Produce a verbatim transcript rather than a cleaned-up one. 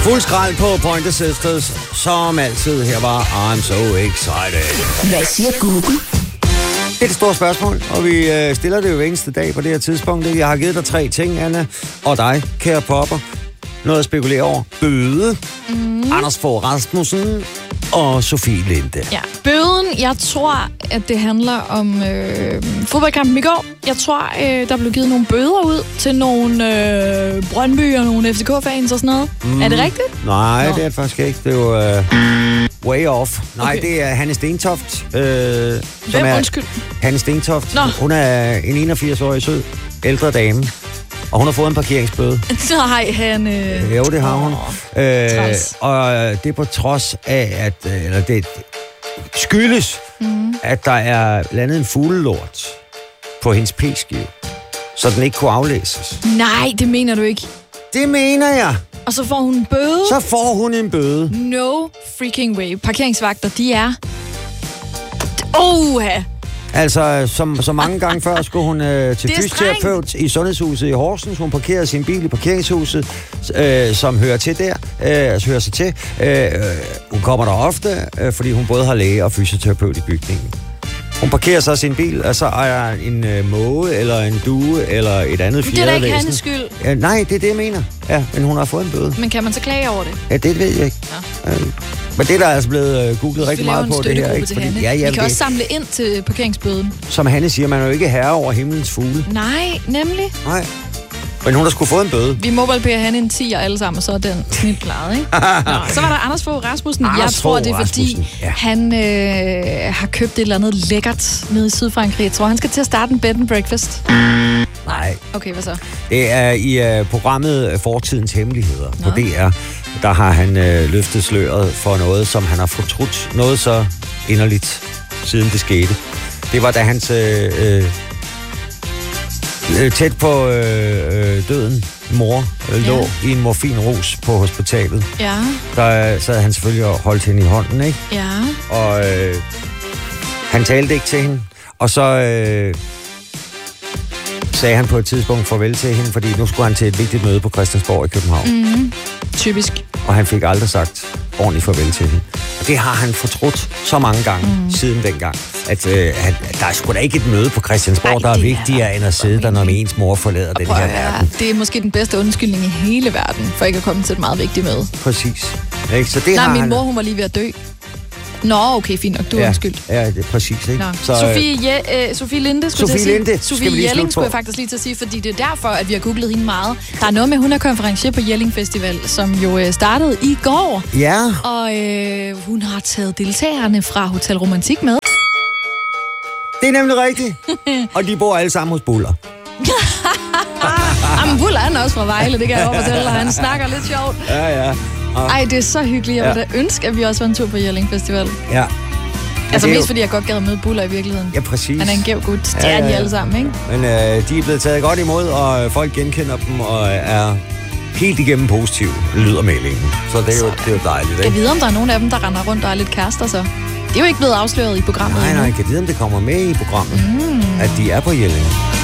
Fuld skrald på Pointer Sisters, som altid her var I'm so excited. Hvad siger Google? Det er et stort spørgsmål, og vi øh, stiller det jo hver eneste dag på det her tidspunkt. Jeg har givet dig tre ting, Anna, og dig, kære popper. Noget at spekulere over. Bøde, mm. Anders Fogh Rasmussen og Sofie Linde. Ja, bøden, jeg tror, at det handler om øh, fodboldkampen i går. Jeg tror, øh, der blev givet nogle bøder ud til nogle øh, Brøndby og nogle F C K-fans og sådan noget. Mm. Er det rigtigt? Nej, Nå. det er det faktisk ikke. Det er jo øh, way off. Nej, okay. Det er Hanne Stentoft. Øh, Hvem? Er Undskyld. Hanne Stentoft. Nå. Hun er en enogfirs-årig sød ældre dame. Og hun har fået en parkeringsbøde. Nej, han... Øh... Jo, det har hun. Oh, øh, og det er på trods af, at eller det skyldes, mm. at der er landet en fuglelort på hendes p-skive, så den ikke kunne aflæses. Nej, det mener du ikke. Det mener jeg. Og så får hun en bøde? Så får hun en bøde. No freaking way. Parkeringsvagter, de er... Oha! Altså, som så mange gange før, skulle hun øh, til fysioterapeut i sundhedshuset i Horsens. Hun parkerede sin bil i parkeringshuset, øh, som hører til der, øh, hører sig til. Øh, hun kommer der ofte, øh, fordi hun både har læge og fysioterapeut i bygningen. Hun parkerer så sin bil, og så er en øh, måge, eller en due, eller et andet fjerde. Det er da ikke hendes skyld. Ja, nej, det er det, jeg mener. Ja, men hun har fået en bøde. Men kan man så klage over det? Ja, det ved jeg ikke. Ja. Øh, men det der er altså blevet uh, googlet rigtig meget på det her. Ikke? Fordi, ja, ja, vi kan det, også samle ind til parkeringsbøden. Som Hanne siger, man er jo ikke herre over himlens fugle. Nej, nemlig. Nej. Men hun har sgu fået en bøde. Vi MobilePay Hanne en tier alle sammen, og så er den snit klaret, ikke? Nå, så var der Anders Fogh Rasmussen. Anders Jeg tror, det er Rasmussen. fordi, Ja. han øh, har købt et eller andet lækkert nede i Sydfrankrig. Jeg tror, han skal til at starte en bed and breakfast. Nej. Okay, hvad så? Det er i uh, programmet Fortidens Hemmeligheder Nå. på D R. Der har han uh, løftet sløret for noget, som han har fortrudt. Noget så inderligt, siden det skete. Det var da hans... Øh, øh, tæt på øh, øh, døden mor øh, lå Ja. i en morfinrus på hospitalet. Ja. Der sad han selvfølgelig og holdt hende i hånden, ikke? Ja. Og øh, han talte ikke til hende. Og så øh, sagde han på et tidspunkt farvel til hende, fordi nu skulle han til et vigtigt møde på Christiansborg i København. Mm-hmm. Typisk. Og han fik aldrig sagt ordentligt farvel til hende. Og det har han fortrudt så mange gange mm. siden dengang. At øh, han, der er sgu da ikke et møde på Christiansborg, Ej, der er vigtigere er... end at sidde der, når ens mor forlader den her verden. Det er måske den bedste undskyldning i hele verden, for ikke at komme til et meget vigtigt møde. Præcis. Ikke? Så det Nej, har min han... mor, hun var lige ved at dø. Nå, okay, fint nok. Du er ja, undskyldt. Ja, det er præcis. Ikke? Så, Sofie, Je, øh, Sofie Linde, skulle Sofie jeg Linde, sige. Sofie Jelling skulle jeg faktisk lige til at sige, fordi det er derfor, at vi har googlet hende meget. Der er noget med, hun er konferencier på Jelling Festival, som jo øh, startede i går. Ja. Og øh, hun har taget deltagerne fra Hotel Romantik med. Det er nemlig rigtigt. Og de bor alle sammen hos Buller. Jamen, Buller er også fra Vejle, det kan jeg også fortælle dig. Han snakker lidt sjovt. Ja, ja. Og... Ej, det er så hyggeligt. Jeg vil da ønske, at vi også var en tur på Jelling Festival. Ja. Altså mest jo... fordi jeg godt gad møde Buller i virkeligheden. Ja, præcis. Han er en gæv gut. Det ja, er ja, ja. de alle sammen, ikke? Men øh, de er blevet taget godt imod, og folk genkender dem, og er helt igennem positiv, lyder meldingen. Så det er jo, det er jo dejligt, ikke? Jeg ved, om der er nogen af dem, der render rundt og er lidt kærester, så. Det er jo ikke blevet afsløret i programmet. Nej, nej, endnu. kan vide, om det kommer med i programmet, mm. at de er på Jelling.